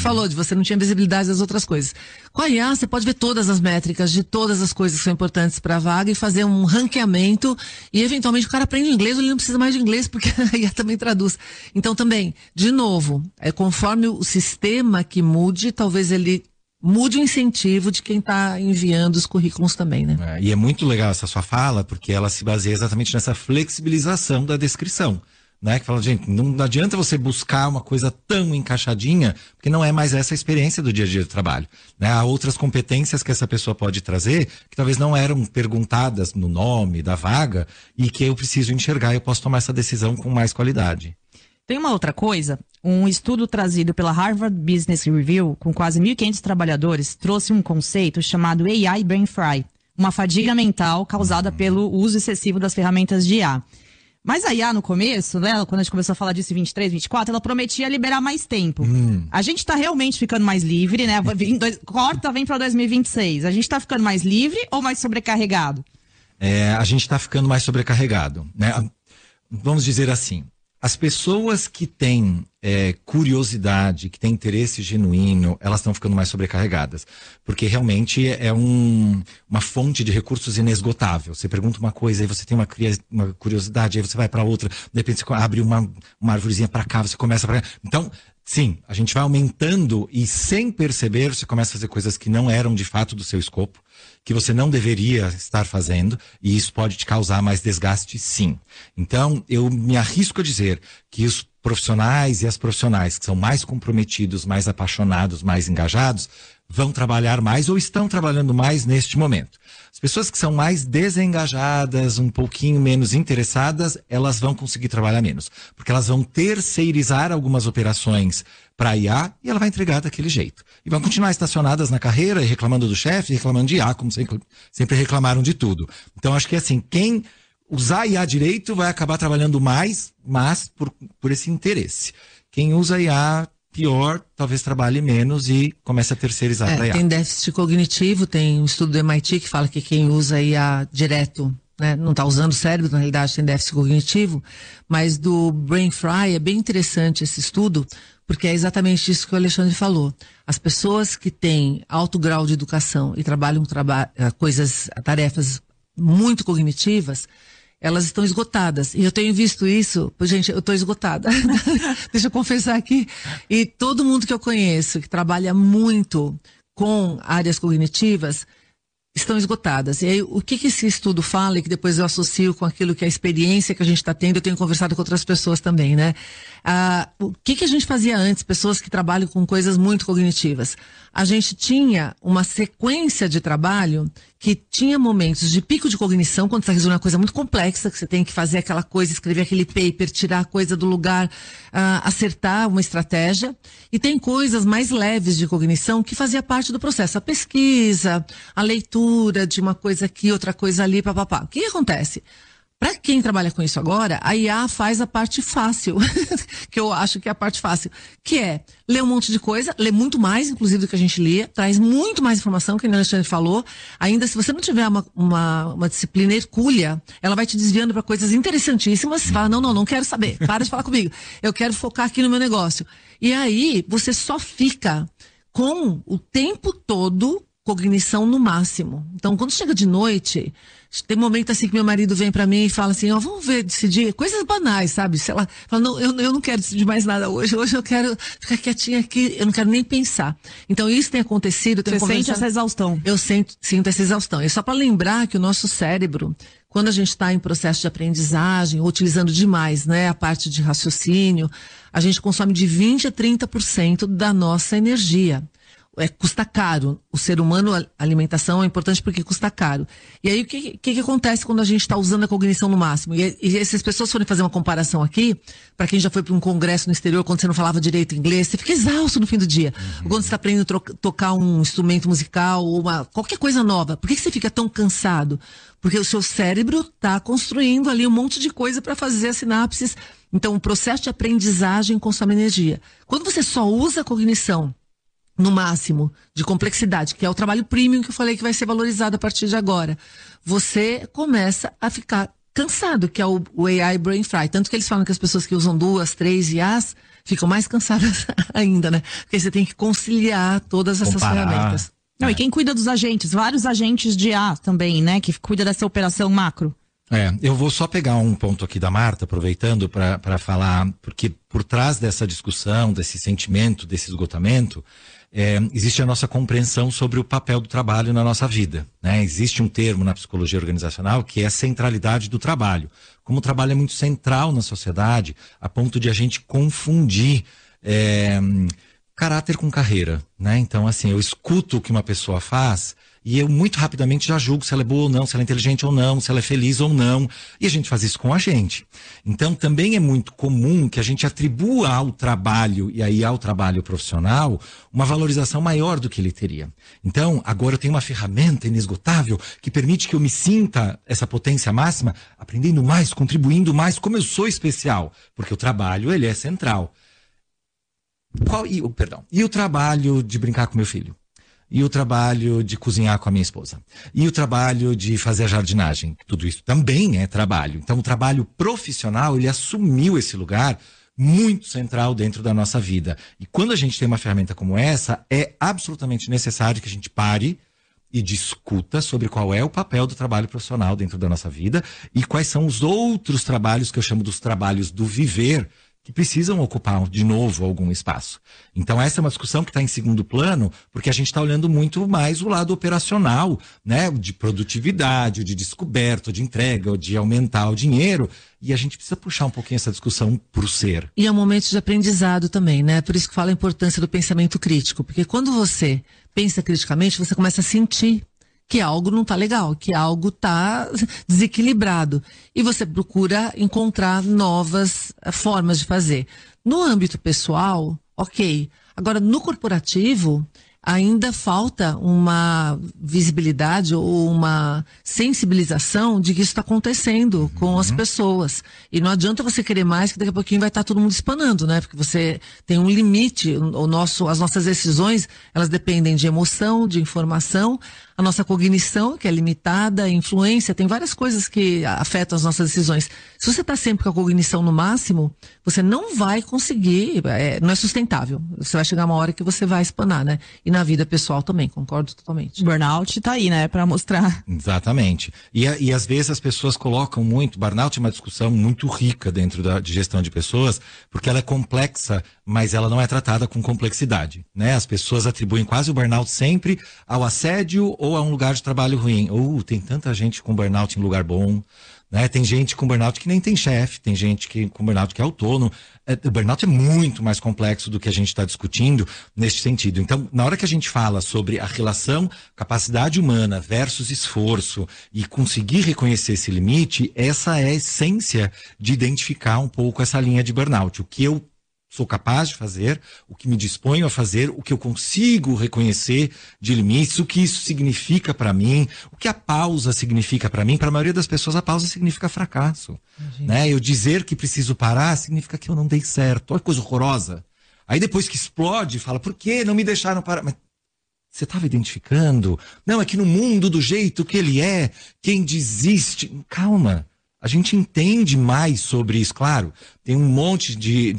falou, de você não tinha visibilidade das outras coisas. Com a IA, você pode ver todas as métricas de todas as coisas que são importantes para a vaga e fazer um ranqueamento e, eventualmente, o cara aprende inglês ou ele não precisa mais de inglês, porque a IA também traduz. Então, também, de novo, conforme o sistema que mude, talvez ele mude o incentivo de quem está enviando os currículos também, né? E é muito legal essa sua fala, porque ela se baseia exatamente nessa flexibilização da descrição. Né? Que fala, gente, não adianta você buscar uma coisa tão encaixadinha, porque não é mais essa a experiência do dia a dia do trabalho. Né? Há outras competências que essa pessoa pode trazer, que talvez não eram perguntadas no nome da vaga, e que eu preciso enxergar e eu posso tomar essa decisão com mais qualidade. Tem uma outra coisa, um estudo trazido pela Harvard Business Review, com quase 1.500 trabalhadores, trouxe um conceito chamado AI Brain Fry, uma fadiga mental causada pelo uso excessivo das ferramentas de IA. Mas a IA no começo, né, quando a gente começou a falar disso em 23, 24, ela prometia liberar mais tempo. A gente tá realmente ficando mais livre, né? Corta, vem pra 2026. A gente tá ficando mais livre ou mais sobrecarregado? A gente tá ficando mais sobrecarregado, né? Vamos dizer assim. As pessoas que têm curiosidade, que têm interesse genuíno, elas estão ficando mais sobrecarregadas. Porque realmente é uma fonte de recursos inesgotável. Você pergunta uma coisa, aí você tem uma curiosidade, aí você vai para outra, de repente você abre uma arvorezinha para cá, você começa para cá. Então, sim, a gente vai aumentando e sem perceber você começa a fazer coisas que não eram de fato do seu escopo, que você não deveria estar fazendo, e isso pode te causar mais desgaste, sim. Então, eu me arrisco a dizer que os profissionais e as profissionais que são mais comprometidos, mais apaixonados, mais engajados, vão trabalhar mais ou estão trabalhando mais neste momento. As pessoas que são mais desengajadas, um pouquinho menos interessadas, elas vão conseguir trabalhar menos. Porque elas vão terceirizar algumas operações para a IA e ela vai entregar daquele jeito. E vão continuar estacionadas na carreira e reclamando do chefe, reclamando de IA, como sempre reclamaram de tudo. Então, acho que assim, quem usar IA direito vai acabar trabalhando mais, mas por esse interesse. Quem usa IA pior, talvez trabalhe menos e comece a terceirizar para IA. Tem déficit cognitivo, tem um estudo do MIT que fala que quem usa IA direto, né, não está usando o cérebro, na realidade tem déficit cognitivo, mas do Brain Fry é bem interessante esse estudo, porque é exatamente isso que o Alexandre falou. As pessoas que têm alto grau de educação e trabalham tarefas muito cognitivas, elas estão esgotadas. E eu tenho visto isso, gente, eu estou esgotada. Deixa eu confessar aqui. E todo mundo que eu conheço, que trabalha muito com áreas cognitivas, estão esgotadas. E aí, o que esse estudo fala, e que depois eu associo com aquilo que é a experiência que a gente está tendo, eu tenho conversado com outras pessoas também, né? O que a gente fazia antes, pessoas que trabalham com coisas muito cognitivas? A gente tinha uma sequência de trabalho que tinha momentos de pico de cognição, quando você está resolvendo uma coisa muito complexa, que você tem que fazer aquela coisa, escrever aquele paper, tirar a coisa do lugar, acertar uma estratégia. E tem coisas mais leves de cognição que fazia parte do processo. A pesquisa, a leitura de uma coisa aqui, outra coisa ali, papapá. O que acontece? Para quem trabalha com isso agora, a IA faz a parte fácil, que eu acho que é a parte fácil, que é ler um monte de coisa, ler muito mais, inclusive, do que a gente lia, traz muito mais informação, que o Alexandre falou. Ainda se você não tiver uma disciplina hercúlea, ela vai te desviando para coisas interessantíssimas, você fala, não quero saber, para de falar comigo, eu quero focar aqui no meu negócio. E aí, você só fica com o tempo todo cognição no máximo. Então, quando chega de noite, tem momento assim que meu marido vem pra mim e fala assim, vamos ver, decidir, coisas banais, sabe? Sei lá, fala, não, eu não quero decidir mais nada hoje eu quero ficar quietinha aqui, eu não quero nem pensar. Então, isso tem acontecido. Você sente essa exaustão? Eu sinto essa exaustão. E só para lembrar que o nosso cérebro, quando a gente está em processo de aprendizagem, utilizando demais, né, a parte de raciocínio, a gente consome de 20% a 30% da nossa energia. Custa caro. O ser humano, a alimentação é importante porque custa caro. E aí, o que acontece quando a gente está usando a cognição no máximo? E se as pessoas forem fazer uma comparação aqui, para quem já foi para um congresso no exterior, quando você não falava direito inglês, você fica exausto no fim do dia. Ou quando você está aprendendo a tocar um instrumento musical ou qualquer coisa nova. Por que você fica tão cansado? Porque o seu cérebro está construindo ali um monte de coisa para fazer as sinapses. Então, o processo de aprendizagem consome energia. Quando você só usa a cognição no máximo de complexidade, que é o trabalho premium que eu falei que vai ser valorizado a partir de agora, você começa a ficar cansado, que é o AI Brain Fry. Tanto que eles falam que as pessoas que usam 2, 3 IAs ficam mais cansadas ainda, né? Porque você tem que conciliar todas essas ferramentas. Não, e quem cuida dos agentes? Vários agentes de A também, né? Que cuida dessa operação macro. Eu vou só pegar um ponto aqui da Marta, aproveitando para falar, porque por trás dessa discussão, desse sentimento, desse esgotamento, existe a nossa compreensão sobre o papel do trabalho na nossa vida, né? Existe um termo na psicologia organizacional que é a centralidade do trabalho. Como o trabalho é muito central na sociedade, a ponto de a gente confundir caráter com carreira, né? Então, assim, eu escuto o que uma pessoa faz e eu muito rapidamente já julgo se ela é boa ou não, se ela é inteligente ou não, se ela é feliz ou não. E a gente faz isso com a gente. Então, também é muito comum que a gente atribua ao trabalho, e aí ao trabalho profissional, uma valorização maior do que ele teria. Então, agora eu tenho uma ferramenta inesgotável que permite que eu me sinta essa potência máxima, aprendendo mais, contribuindo mais, como eu sou especial. Porque o trabalho, ele é central. E o trabalho de brincar com meu filho? E o trabalho de cozinhar com a minha esposa? E o trabalho de fazer a jardinagem? Tudo isso também é trabalho. Então o trabalho profissional, ele assumiu esse lugar muito central dentro da nossa vida. E quando a gente tem uma ferramenta como essa, é absolutamente necessário que a gente pare e discuta sobre qual é o papel do trabalho profissional dentro da nossa vida e quais são os outros trabalhos que eu chamo dos trabalhos do viver, que precisam ocupar de novo algum espaço. Então essa é uma discussão que está em segundo plano, porque a gente está olhando muito mais o lado operacional, né? De produtividade, de descoberta, de entrega, de aumentar o dinheiro, e a gente precisa puxar um pouquinho essa discussão para o ser. E é um momento de aprendizado também, né? Por isso que fala a importância do pensamento crítico, porque quando você pensa criticamente, você começa a sentir que algo não está legal, que algo está desequilibrado. E você procura encontrar novas formas de fazer. No âmbito pessoal, ok. Agora, no corporativo, ainda falta uma visibilidade ou uma sensibilização de que isso está acontecendo com as pessoas. E não adianta você querer mais, que daqui a pouquinho vai estar todo mundo espanando, né? Porque você tem um limite. As nossas decisões, elas dependem de emoção, de informação. A nossa cognição, que é limitada, a influência, tem várias coisas que afetam as nossas decisões. Se você está sempre com a cognição no máximo, você não vai conseguir, não é sustentável. Você vai chegar uma hora que você vai espanar, né? E na vida pessoal também, concordo totalmente. Burnout tá aí, né, para mostrar. Exatamente. E às vezes as pessoas colocam muito, burnout é uma discussão muito rica dentro de gestão de pessoas, porque ela é complexa, mas ela não é tratada com complexidade, né? As pessoas atribuem quase o burnout sempre ao assédio ou a um lugar de trabalho ruim. Tem tanta gente com burnout em lugar bom, né? Tem gente com burnout que nem tem chefe, tem gente com burnout que é autônomo. O burnout é muito mais complexo do que a gente está discutindo neste sentido. Então, na hora que a gente fala sobre a relação capacidade humana versus esforço e conseguir reconhecer esse limite, essa é a essência de identificar um pouco essa linha de burnout. O que eu sou capaz de fazer, o que me disponho a fazer, o que eu consigo reconhecer de limites, o que isso significa para mim, o que a pausa significa para mim. Para a maioria das pessoas, a pausa significa fracasso. Né? Eu dizer que preciso parar significa que eu não dei certo. Olha que coisa horrorosa. Aí depois que explode, fala, por que não me deixaram parar? Mas você estava identificando? Não, é que no mundo do jeito que ele é, quem desiste... Calma. A gente entende mais sobre isso, claro, tem um monte de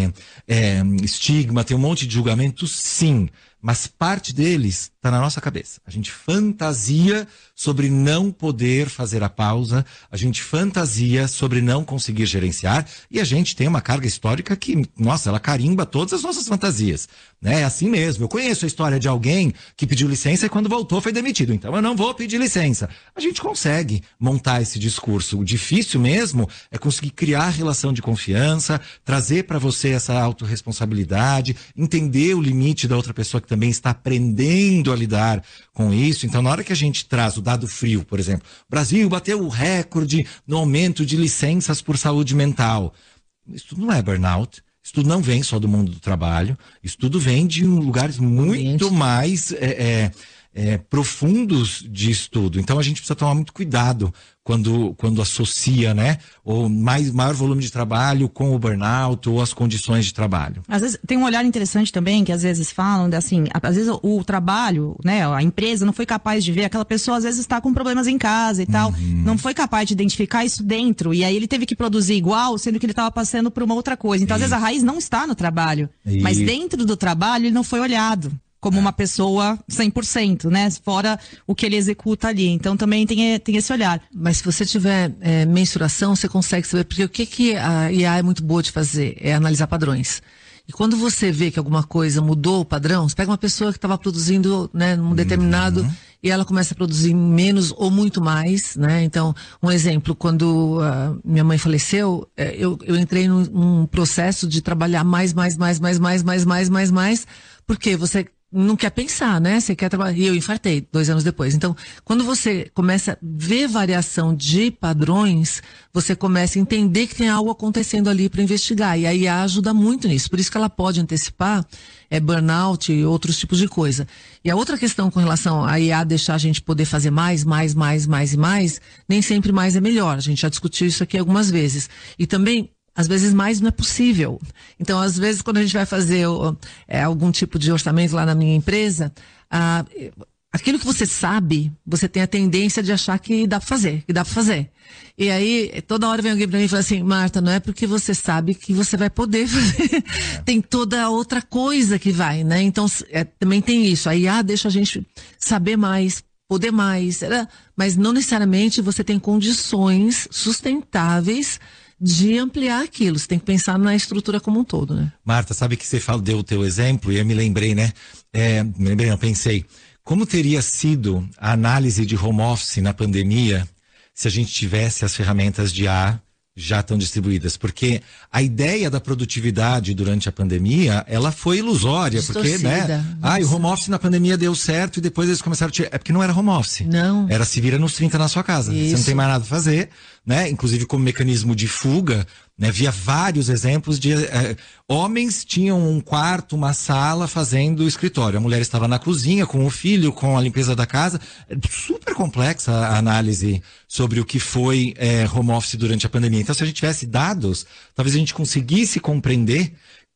estigma, tem um monte de julgamento, sim, mas parte deles está na nossa cabeça. A gente fantasia sobre não poder fazer a pausa, a gente fantasia sobre não conseguir gerenciar, e a gente tem uma carga histórica que, nossa, ela carimba todas as nossas fantasias, né? É assim mesmo. Eu conheço a história de alguém que pediu licença e quando voltou foi demitido, então eu não vou pedir licença. A gente consegue montar esse discurso. O difícil mesmo é conseguir criar relação de confiança, trazer para você essa autorresponsabilidade, entender o limite da outra pessoa que também está aprendendo a lidar com isso. Então, na hora que a gente traz o dado frio, por exemplo, o Brasil bateu o recorde no aumento de licenças por saúde mental. Isso tudo não é burnout. Isso tudo não vem só do mundo do trabalho. Isso tudo vem de lugares muito mais profundos de estudo. Então a gente precisa tomar muito cuidado quando associa, né, o maior volume de trabalho com o burnout ou as condições de trabalho. Às vezes tem um olhar interessante também, que às vezes falam, assim, às vezes o trabalho, né, a empresa não foi capaz de ver, aquela pessoa às vezes está com problemas em casa e tal, não foi capaz de identificar isso dentro, e aí ele teve que produzir igual, sendo que ele estava passando por uma outra coisa. Então às vezes a raiz não está no trabalho, mas dentro do trabalho ele não foi olhado como uma pessoa 100%, né? Fora o que ele executa ali. Então também tem esse olhar. Mas se você tiver mensuração, você consegue saber, porque o que a IA é muito boa de fazer? É analisar padrões. E quando você vê que alguma coisa mudou o padrão, você pega uma pessoa que estava produzindo, né, num determinado, e ela começa a produzir menos ou muito mais, né? Então, um exemplo, quando minha mãe faleceu, eu entrei num processo de trabalhar mais, porque você não quer pensar, né? Você quer trabalhar. E eu infartei 2 anos depois. Então, quando você começa a ver variação de padrões, você começa a entender que tem algo acontecendo ali para investigar. E a IA ajuda muito nisso. Por isso que ela pode antecipar burnout e outros tipos de coisa. E a outra questão com relação à IA deixar a gente poder fazer mais, nem sempre mais é melhor. A gente já discutiu isso aqui algumas vezes. E também, às vezes mais não é possível. Então, às vezes, quando a gente vai fazer algum tipo de orçamento lá na minha empresa, aquilo que você sabe, você tem a tendência de achar que dá pra fazer, E aí, toda hora vem alguém pra mim e fala assim, Marta, não é porque você sabe que você vai poder fazer. Tem toda outra coisa que vai, né? Então, também tem isso. A IA deixa a gente saber mais, poder mais, mas não necessariamente você tem condições sustentáveis de ampliar aquilo. Você tem que pensar na estrutura como um todo, né? Marta, sabe que você deu o teu exemplo e eu me lembrei, né? Eu pensei, como teria sido a análise de home office na pandemia se a gente tivesse as ferramentas de IA já tão distribuídas? Porque a ideia da produtividade durante a pandemia, ela foi ilusória, porque, né? O home office na pandemia deu certo e depois eles começaram a tirar. É porque não era home office. Não. Era se vira nos 30 na sua casa. Isso. Você não tem mais nada a fazer, né? Inclusive como mecanismo de fuga, né? Via vários exemplos de homens tinham um quarto, uma sala fazendo escritório. A mulher estava na cozinha com o filho, com a limpeza da casa. Super complexa a análise sobre o que foi home office durante a pandemia. Então, se a gente tivesse dados, talvez a gente conseguisse compreender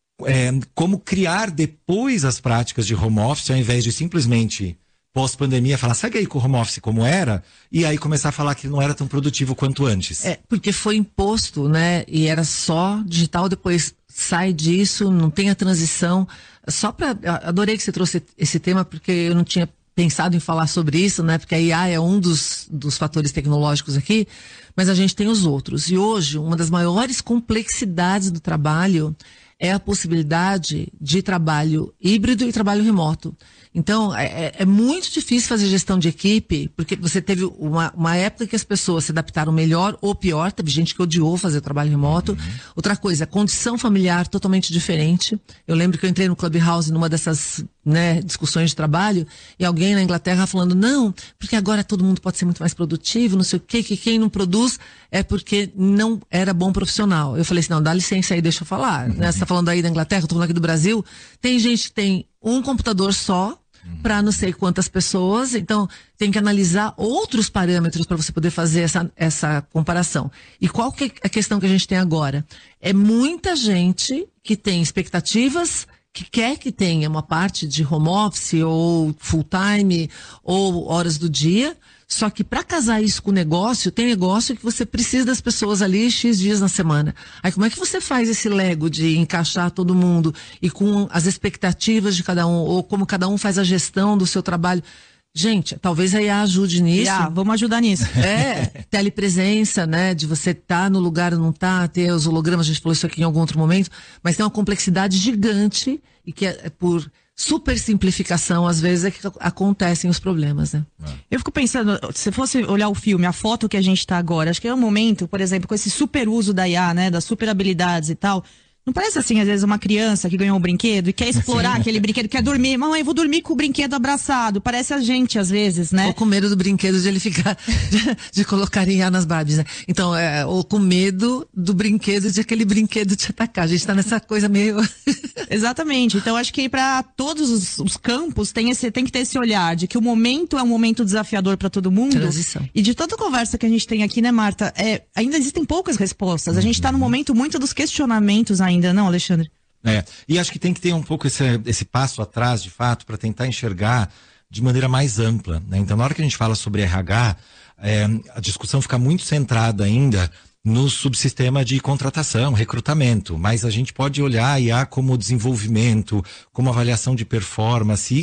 como criar depois as práticas de home office, ao invés de simplesmente pós-pandemia, falar, segue aí com o home office como era, e aí começar a falar que não era tão produtivo quanto antes. Porque foi imposto, né? E era só digital, depois sai disso, não tem a transição. Adorei que você trouxe esse tema, porque eu não tinha pensado em falar sobre isso, né? Porque a IA é um dos fatores tecnológicos aqui, mas a gente tem os outros. E hoje, uma das maiores complexidades do trabalho é a possibilidade de trabalho híbrido e trabalho remoto. Então, é muito difícil fazer gestão de equipe, porque você teve uma época que as pessoas se adaptaram melhor ou pior, teve gente que odiou fazer o trabalho remoto. Outra coisa, condição familiar totalmente diferente. Eu lembro que eu entrei no Clubhouse numa dessas, né, discussões de trabalho, e alguém na Inglaterra falando, não, porque agora todo mundo pode ser muito mais produtivo, não sei o quê, que quem não produz é porque não era bom profissional. Eu falei assim, não, dá licença aí, deixa eu falar. Né? Você tá falando aí da Inglaterra, eu tô falando aqui do Brasil. Tem gente que tem um computador só, para não sei quantas pessoas, então tem que analisar outros parâmetros para você poder fazer essa comparação. E qual que é a questão que a gente tem agora? É muita gente que tem expectativas, que quer que tenha uma parte de home office ou full time ou horas do dia, só que para casar isso com o negócio, tem negócio que você precisa das pessoas ali X dias na semana. Aí como é que você faz esse Lego de encaixar todo mundo e com as expectativas de cada um, ou como cada um faz a gestão do seu trabalho? Gente, talvez a IA ajude nisso. Vamos ajudar nisso. Telepresença, né? De você estar no lugar ou não estar, ter os hologramas, a gente falou isso aqui em algum outro momento, mas tem uma complexidade gigante e que é por super simplificação, às vezes, é que acontecem os problemas, né? Eu fico pensando, se fosse olhar o filme, a foto que a gente tá agora, acho que é um momento, por exemplo, com esse super uso da IA, né? Das super habilidades e tal, Não parece assim, às vezes, uma criança que ganhou um brinquedo e quer explorar aquele brinquedo, quer dormir. Mamãe, vou dormir com o brinquedo abraçado. Parece a gente, às vezes, né? Ou com medo do brinquedo de ele ficar, de colocar IA nas Barbies, né? Então, ou com medo do brinquedo, de aquele brinquedo te atacar. A gente tá nessa coisa meio... Exatamente. Então, acho que para todos os campos tem que ter esse olhar de que o momento é um momento desafiador para todo mundo. Transição. E de toda a conversa que a gente tem aqui, né, Marta? Ainda existem poucas respostas. A gente tá no momento muito dos questionamentos ainda, não, Alexandre? E acho que tem que ter um pouco esse passo atrás, de fato, para tentar enxergar de maneira mais ampla, né? Então, na hora que a gente fala sobre RH, a discussão fica muito centrada ainda no subsistema de contratação, recrutamento, mas a gente pode olhar a IA como desenvolvimento, como avaliação de performance.